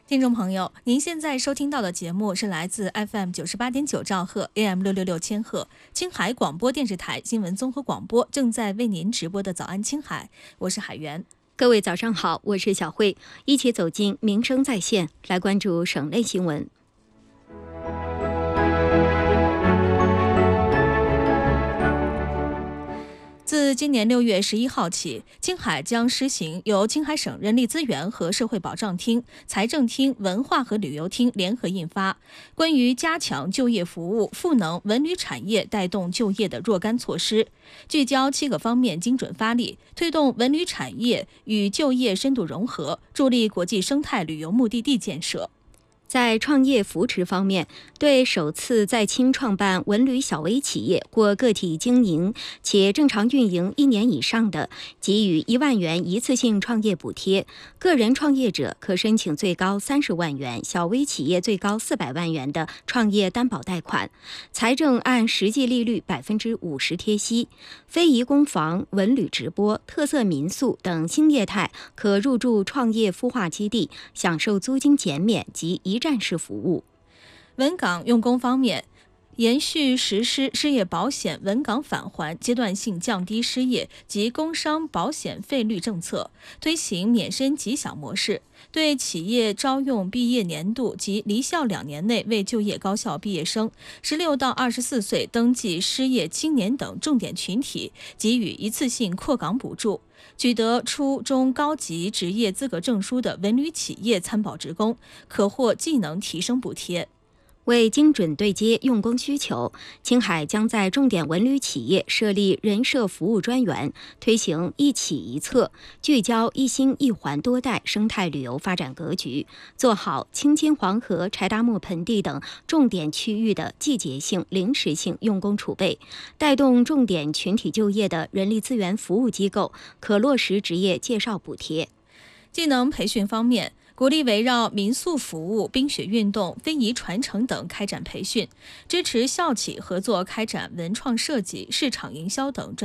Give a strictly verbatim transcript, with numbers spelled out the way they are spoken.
听众朋友，您现在收听到的节目是来自 F M 九十八点九兆赫 A M 六六六千赫青海广播电视台新闻综合广播正在为您直播的早安青海，我是海源。 各位早上好，我是小慧，一起走进民生在线，来关注省内新闻。 自今年六月十一号起，青海将实行由青海省人力资源和社会保障厅、财政厅、文化和旅游厅联合印发关于加强就业服务、赋能文旅产业带动就业的若干措施，聚焦七个方面精准发力，推动文旅产业与就业深度融合，助力国际生态旅游目的地建设。 在创业扶持方面，对首次在青创办文旅小微企业或个体经营且正常运营一年以上的，给予一万元一次性创业补贴，个人创业者可申请最高三十万元，小微企业最高四百万元的创业担保贷款，财政按实际利率百分之五十贴息。非遗工坊、文旅直播、特色民宿等新业态可入驻创业孵化基地，享受租金减免及一站式服务。 文岗用工方面，延续实施失业保险文岗返还阶段性降低失业及工伤保险费率政策，推行免申即享模式，对企业招用毕业年度及离校两年内未就业高校毕业生、十六到二十四岁登记失业青年等重点群体给予一次性扩岗补助。取得初中高级职业资格证书的文旅企业参保职工可获技能提升补贴。 为精准对接用工需求，青海将在重点文旅企业设立人社服务专员，推行一企一策，聚焦一心一环多代生态旅游发展格局，做好青金黄河、柴达木盆地等重点区域的季节性、临时性用工储备，带动重点群体就业的人力资源服务机构可落实职业介绍补贴。 技能培训方面，鼓励围绕民宿服务、冰雪运动、非遗传承等开展培训，支持校企合作开展文创设计、市场营销等专